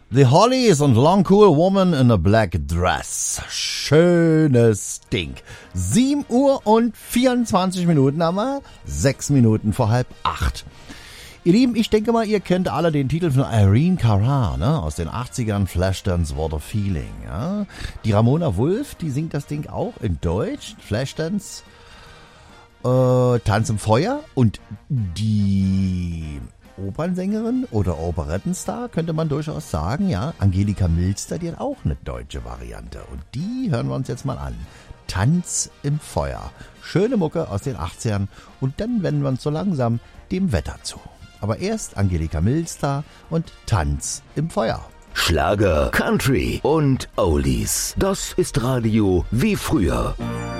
The Hollies und Long Cool Woman in a Black Dress. Schönes Ding. 7 Uhr und 24 Minuten haben wir. 6 Minuten vor 7:30. Ihr Lieben, ich denke mal, ihr kennt alle den Titel von Irene Cara, ne? Aus den 80ern, Flashdance What a Feeling. Ja? Die Ramona Wulff, die singt das Ding auch in Deutsch. Flashdance, Tanz im Feuer. Und die Opernsängerin oder Operettenstar, könnte man durchaus sagen, ja, Angelika Milster, die hat auch eine deutsche Variante. Und die hören wir uns jetzt mal an. Tanz im Feuer. Schöne Mucke aus den 80ern. Und dann wenden wir uns so langsam dem Wetter zu. Aber erst Angelika Milster und Tanz im Feuer. Schlager, Country und Oldies. Das ist Radio wie früher.